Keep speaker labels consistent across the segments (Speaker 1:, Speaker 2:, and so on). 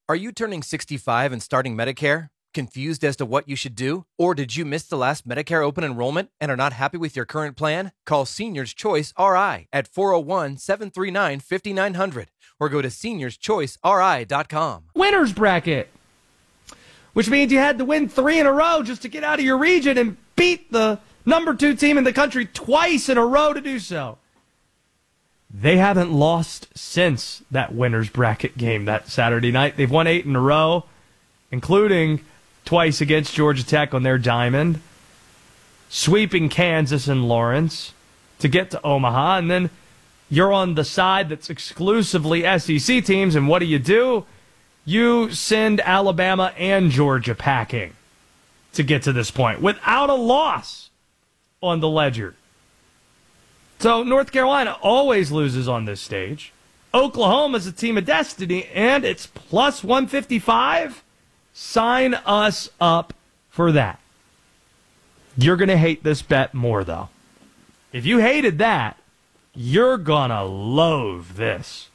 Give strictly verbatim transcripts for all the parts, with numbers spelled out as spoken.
Speaker 1: Are you turning sixty-five and starting Medicare? Confused as to what you should do? Or did you miss the last Medicare open enrollment and are not happy with your current plan? Call Seniors Choice R I at four oh one, seven three nine, five nine zero zero or go to seniors choice r i dot com.
Speaker 2: Winner's bracket, which means you had to win three in a row just to get out of your region and beat the number two team in the country twice in a row to do so. They haven't lost since that winner's bracket game that Saturday night. They've won eight in a row, including twice against Georgia Tech on their diamond, sweeping Kansas and Lawrence to get to Omaha. And then you're on the side that's exclusively S E C teams, and what do you do? You send Alabama and Georgia packing to get to this point without a loss on the ledger. So North Carolina always loses on this stage. Oklahoma's a team of destiny, and it's plus one fifty-five. Sign us up for that. You're going to hate this bet more, though. If you hated that, you're going to loathe this.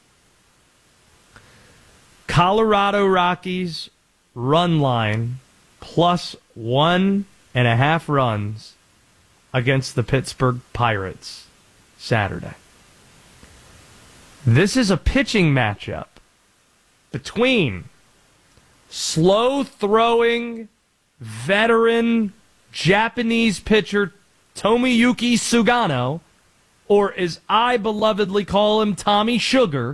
Speaker 2: Colorado Rockies run line plus one and a half runs against the Pittsburgh Pirates Saturday. This is a pitching matchup between slow-throwing, veteran Japanese pitcher Tomoyuki Sugano, or as I belovedly call him, Tommy Sugar,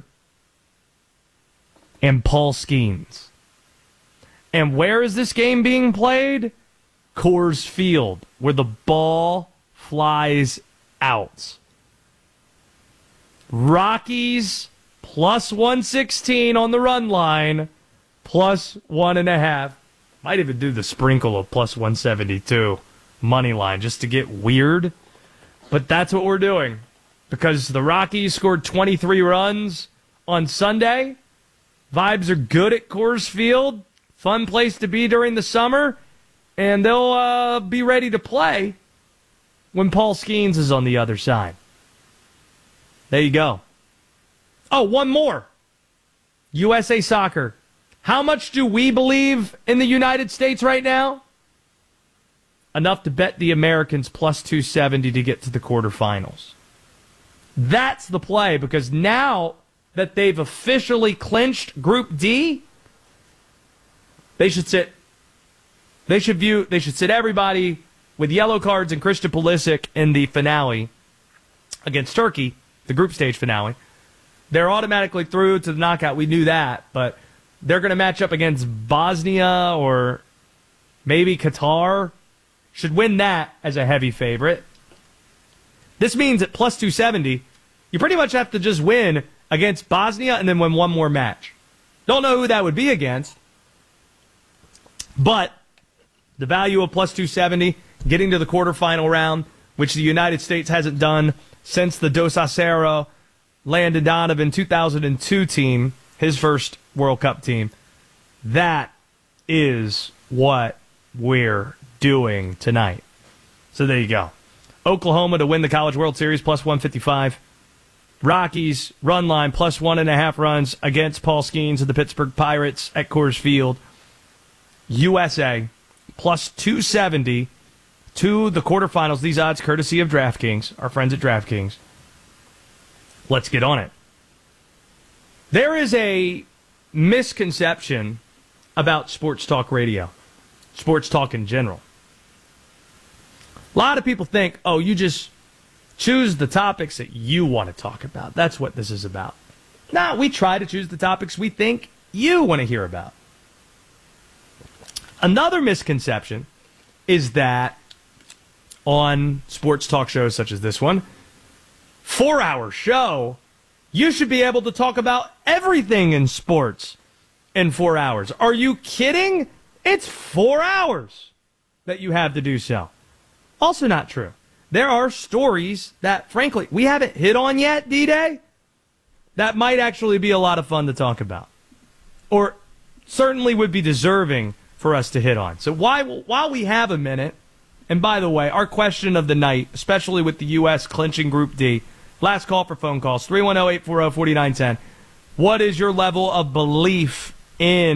Speaker 2: and Paul Skeens. And where is this game being played? Coors Field, where the ball flies out. Rockies plus one sixteen on the run line, plus one and a half. Might even do the sprinkle of plus one seventy-two money line just to get weird. But that's what we're doing, because the Rockies scored twenty-three runs on Sunday. Vibes are good at Coors Field. Fun place to be during the summer. And they'll uh, be ready to play when Paul Skeens is on the other side. There you go. Oh, one more. U S A Soccer. How much do we believe in the United States right now? Enough to bet the Americans plus two seventy to get to the quarterfinals. That's the play, because now that they've officially clinched Group D, they should sit they should view they should sit everybody with yellow cards and Christian Pulisic in the finale against Turkey, the group stage finale. They're automatically through to the knockout. We knew that, but they're going to match up against Bosnia or maybe Qatar. Should win that as a heavy favorite. This means at plus two seventy, you pretty much have to just win against Bosnia and then win one more match. Don't know who that would be against, but the value of plus two seventy, getting to the quarterfinal round, which the United States hasn't done since the Dos Acero Landon Donovan two thousand two team, his first World Cup team. That is what we're doing tonight. So there you go. Oklahoma to win the College World Series, plus one fifty-five. Rockies, run line, plus one and a half runs against Paul Skeens of the Pittsburgh Pirates at Coors Field. U S A, plus two seventy to the quarterfinals. These odds courtesy of DraftKings, our friends at DraftKings. Let's get on it. There is a misconception about sports talk radio, sports talk in general. A lot of people think, oh, you just choose the topics that you want to talk about. That's what this is about. Nah, we try to choose the topics we think you want to hear about. Another misconception is that on sports talk shows such as this one, four-hour show, you should be able to talk about everything in sports in four hours. Are you kidding? It's four hours that you have to do so. Also not true. There are stories that, frankly, we haven't hit on yet, D-Day, that might actually be a lot of fun to talk about. Or certainly would be deserving for us to hit on. So while, while we have a minute, and by the way, our question of the night, especially with the U S clinching Group D, last call for phone calls, three one zero, eight four zero, four nine one zero. What is your level of belief in